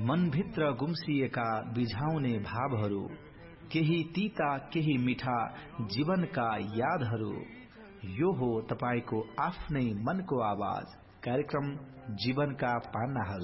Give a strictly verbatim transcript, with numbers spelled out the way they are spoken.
मनभित्र गुम्सिएका बिझाउने भावहरू, केही तीता केही मिठा जीवनका यादहरू। यो हो तपाईको आफ्नै मनको आवाज, कार्यक्रम जीवनका पान्नाहरू।